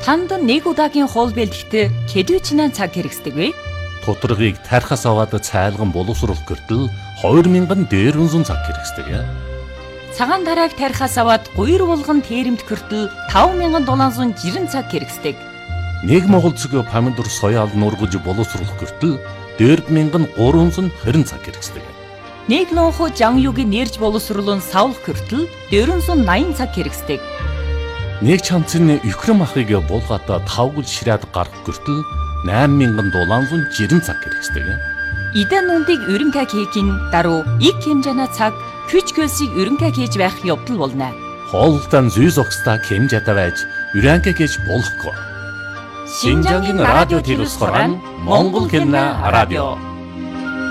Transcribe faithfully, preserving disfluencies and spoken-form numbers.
Танд нэг удаагийн хоол бэлтгэхэд хэдвэчнээ цаг хэрэгсдэг вэ? Тутаргыг тархаас аваад цайлган боловсруулах гэртэл хоёр мянган дээрвэн зуун цаг хэрэгсдэг. Цагаан дарааг тархаас аваад гуйр булган тэрэмт гэртэл таван мянган дулаан зуун жирэн цаг хэрэгсдэг. Нэг монгол цэг помидор соёал нургаж боловсруулах гэртэл дөрв мянган гурван зуун хорин цаг хэрэгсдэг. Нэг лонхо жангюгийн нэрж боловсруулан савлах гэртэл дөрвөн зуун наян цаг хэрэгсдэг. Нэг чамцны Украин махыг булгаата тавгал ширээд гарах гэртэл найман мянган дулаан зуун жирэн цаг хэрэгсдэг. Идэн нүндийг өрөнгө хийхин даруй их хэмжээний цаг күч хөлсийг өрөнгө хийж байх явдал болно. Хоолтон зүй зогсдаа хэмжээтэй байж өрөнгө хийж болохгүй. Шинжангийн радио телевиз хорон Монгол хэмнэ радио